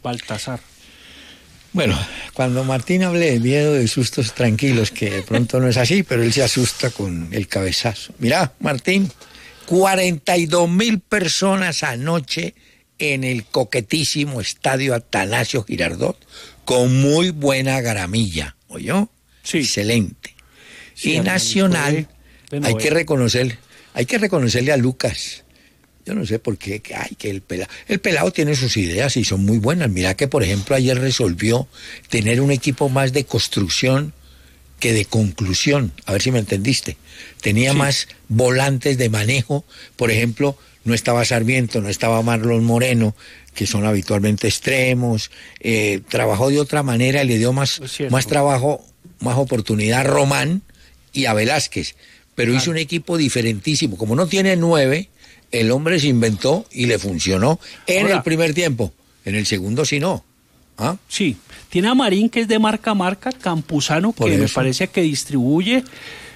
Baltasar. Bueno, cuando Martín hable de miedo, de sustos, tranquilos, que de pronto no es así, pero él se asusta con el cabezazo. Mirá, Martín, 42.000 personas anoche en el coquetísimo estadio Atanasio Girardot, con muy buena gramilla, ¿oyó? Sí. Excelente. Sí, y Nacional, hay que reconocerle a Lucas. Yo no sé por qué, que el pelado tiene sus ideas y son muy buenas. Mira que, por ejemplo, ayer resolvió tener un equipo más de construcción que de conclusión. A ver si me entendiste. Tenía más volantes de manejo. Por ejemplo, no estaba Sarmiento, no estaba Marlon Moreno, que son habitualmente extremos. Trabajó de otra manera, le dio más trabajo, más oportunidad a Román y a Velázquez. Pero hizo un equipo diferentísimo. Como no tiene 9... el hombre se inventó y le funcionó en el primer tiempo. En el segundo sí no. ¿Ah? Sí. Tiene a Marín, que es de marca a marca, Campuzano, que me parece que distribuye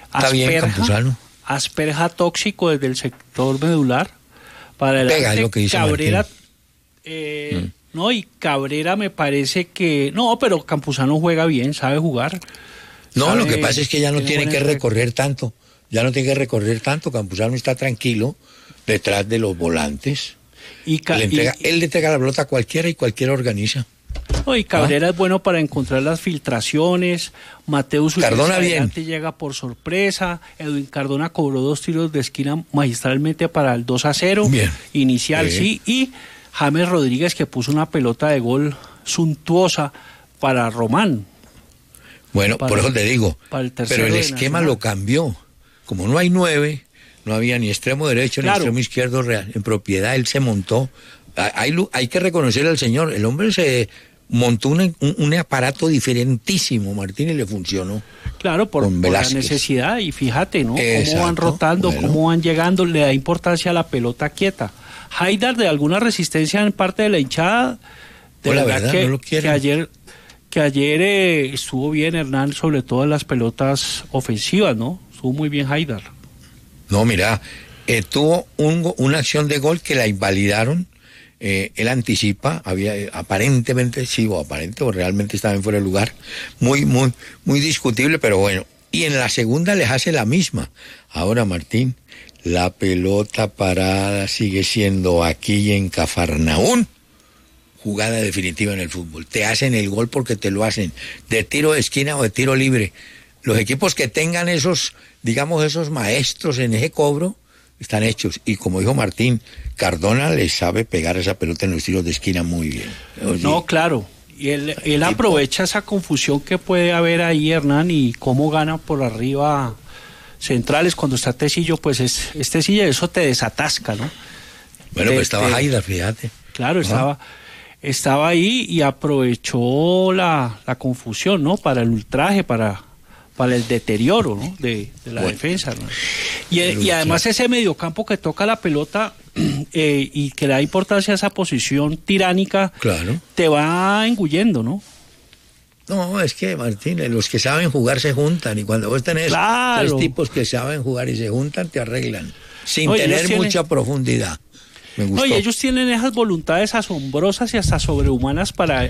asperja tóxico desde el sector medular para el pega lo que dice Cabrera. No, y Cabrera me parece que... No, pero Campuzano juega bien, sabe jugar. No, lo que pasa es que ya no tiene que recorrer tanto. Ya no tiene que recorrer tanto. Campuzano está tranquilo detrás de los volantes. Él le entrega la pelota a cualquiera y cualquiera organiza. No, y Cabrera es bueno para encontrar las filtraciones. Mateus Cardona bien. Llega por sorpresa. Edwin Cardona cobró 2 tiros de esquina magistralmente para el 2-0. Bien. Inicial, sí. Y James Rodríguez, que puso una pelota de gol suntuosa para Román. Bueno, por eso te digo. Pero el esquema lo cambió. Como no hay 9... no había ni extremo derecho ni extremo izquierdo real. En propiedad él se montó. Hay que reconocerle al señor. El hombre se montó un aparato diferentísimo, Martín, y le funcionó. Claro, por la necesidad. Y fíjate, ¿no? Cómo van rotando, cómo van llegando. Le da importancia a la pelota quieta. Haidar, de alguna resistencia en parte de la hinchada. De la verdad que, no lo quieren. Que ayer estuvo bien Hernán, sobre todo en las pelotas ofensivas, ¿no? Estuvo muy bien Haidar. No, mira, tuvo una acción de gol que la invalidaron. Él anticipa, aparentemente, o realmente estaba en fuera de lugar. Muy discutible, pero bueno. Y en la segunda les hace la misma. Ahora, Martín, la pelota parada sigue siendo aquí en Cafarnaún jugada definitiva en el fútbol. Te hacen el gol porque te lo hacen de tiro de esquina o de tiro libre. Los equipos que tengan esos maestros en ese cobro están hechos. Y como dijo Martín, Cardona le sabe pegar esa pelota en los tiros de esquina muy bien. Oye, no, claro. Y él aprovecha esa confusión que puede haber ahí, Hernán, y cómo gana por arriba centrales. Cuando está Tecillo, pues es Tecillo, eso te desatasca, ¿no? Bueno, pues estaba Haidar, fíjate. Claro, estaba ahí y aprovechó la confusión, ¿no? Para el ultraje, para el deterioro, ¿no? de la defensa, ¿no? Y además ese mediocampo que toca la pelota y que da importancia a esa posición tiránica, te va engullendo, ¿no? No, es que, Martín, los que saben jugar se juntan, y cuando vos tenés 3 tipos que saben jugar y se juntan, te arreglan, sin tener mucha profundidad. Me gustó. No, y ellos tienen esas voluntades asombrosas y hasta sobrehumanas para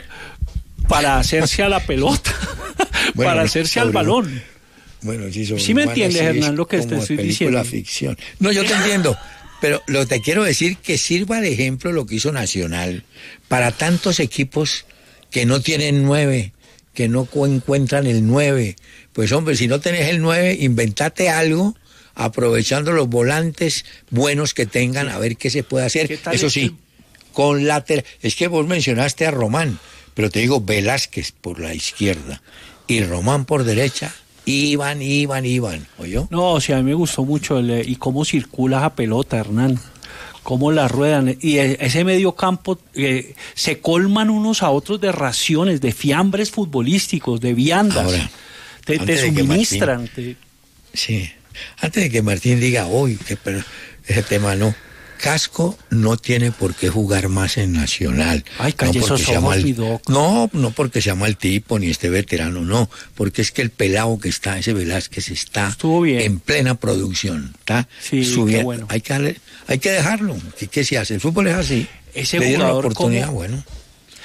hacerse a la pelota, para hacerse al balón. Bueno, sí me entiendes, Hernán, lo que te estoy diciendo. Ficción. No, yo te entiendo, pero lo que te quiero decir que sirva de ejemplo lo que hizo Nacional para tantos equipos que no tienen 9, que no encuentran el 9. Pues hombre, si no tenés el 9, inventate algo aprovechando los volantes buenos que tengan, a ver qué se puede hacer. Eso sí, con lateral. Es que vos mencionaste a Román, pero te digo, Velázquez por la izquierda y Román por derecha, iban, ¿oyó? No, o sea, a mí me gustó mucho y cómo circula esa pelota, Hernán, cómo la ruedan, y ese medio campo se colman unos a otros de raciones, de fiambres futbolísticos, de viandas. Ahora, te suministran. Sí, antes de que Martín diga, pero ese tema no. Casco no tiene por qué jugar más en Nacional. Ay, calle, esos ojos, no porque se llama el tipo ni este veterano, no, porque es que el pelado que está, ese Velázquez, está en plena producción, está subiendo. Bueno. Hay que dejarlo. ¿Qué se hace? El fútbol es así. Ese le dieron jugador la oportunidad, bueno.